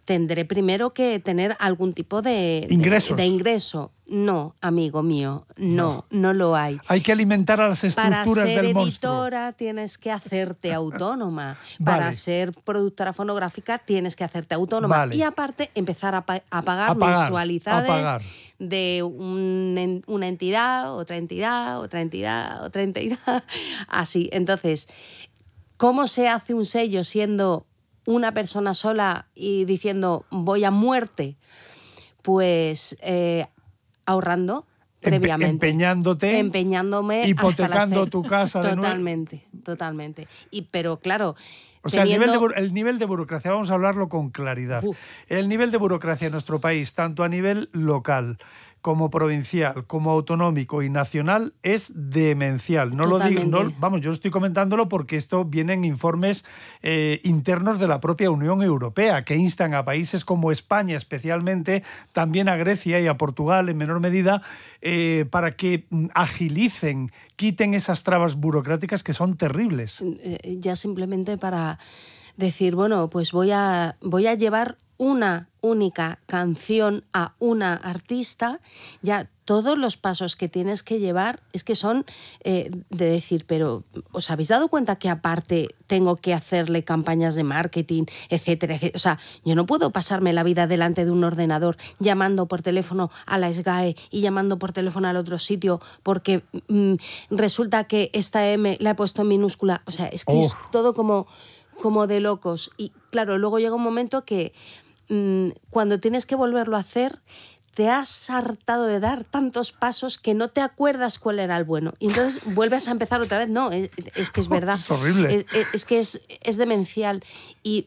tendré primero que tener algún tipo de ingreso. No, amigo mío, no lo hay. Hay que alimentar a las estructuras del monstruo. Para ser editora tienes que hacerte autónoma. Para ser productora fonográfica tienes que hacerte autónoma. Y aparte empezar a pagar mensualidades de una entidad, otra entidad, otra entidad, otra entidad. Así. Entonces, ¿cómo se hace un sello siendo una persona sola y diciendo voy a muerte? Pues ahorrando previamente. Empeñándome. Hipotecando tu casa. Totalmente. Pero claro... O sea, el nivel de burocracia, vamos a hablarlo con claridad. El nivel de burocracia en nuestro país, tanto a nivel local como provincial, como autonómico y nacional, es demencial. No Totalmente. lo digo, vamos, yo estoy comentándolo porque esto viene en informes internos de la propia Unión Europea, que instan a países como España especialmente, también a Grecia y a Portugal en menor medida, para que agilicen, quiten esas trabas burocráticas que son terribles. Ya simplemente para decir, bueno, pues voy a llevar una única canción a una artista, ya todos los pasos que tienes que llevar es que son de decir, pero ¿os habéis dado cuenta que aparte tengo que hacerle campañas de marketing, etcétera, etcétera? O sea, yo no puedo pasarme la vida delante de un ordenador llamando por teléfono a la SGAE y llamando por teléfono al otro sitio porque resulta que esta M la he puesto en minúscula. O sea, es que es todo como de locos. Y claro, luego llega un momento que cuando tienes que volverlo a hacer, te has hartado de dar tantos pasos que no te acuerdas cuál era el bueno. Y entonces vuelves a empezar otra vez. No, es que es verdad. Es horrible. Es que es demencial. Y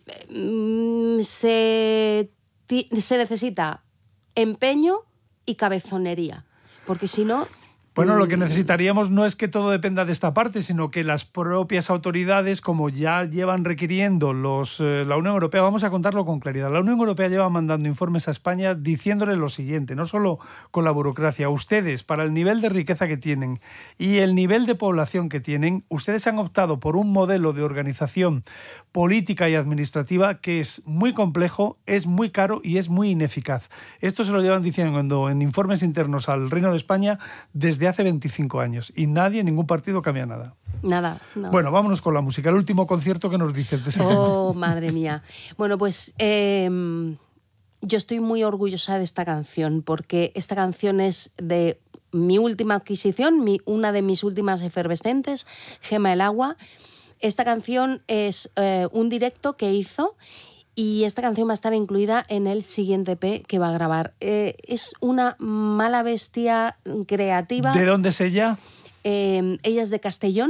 se necesita empeño y cabezonería. Porque si no... Bueno, lo que necesitaríamos no es que todo dependa de esta parte, sino que las propias autoridades, como ya llevan requiriendo la Unión Europea, vamos a contarlo con claridad. La Unión Europea lleva mandando informes a España diciéndole lo siguiente, no solo con la burocracia. Ustedes, para el nivel de riqueza que tienen y el nivel de población que tienen, ustedes han optado por un modelo de organización política y administrativa que es muy complejo, es muy caro y es muy ineficaz. Esto se lo llevan diciendo en informes internos al Reino de España desde hace 25 años y nadie, ningún partido cambia nada. Nada. No. Bueno, vámonos con la música. El último concierto que nos dices de ese tema. Madre mía. Bueno, pues yo estoy muy orgullosa de esta canción porque esta canción es de mi última adquisición, una de mis últimas efervescentes, Gema el Agua. Esta canción es un directo que hizo y esta canción va a estar incluida en el siguiente EP que va a grabar. Es una mala bestia creativa. ¿De dónde es ella? Ella es de Castellón.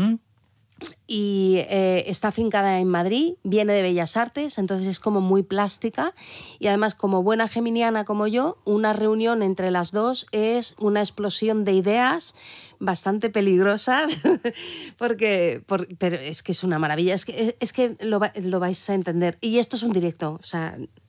Y está afincada en Madrid, viene de Bellas Artes, entonces es como muy plástica y además como buena geminiana como yo, una reunión entre las dos es una explosión de ideas bastante peligrosas pero es que es una maravilla, es que lo vais a entender y esto es un directo, o sea,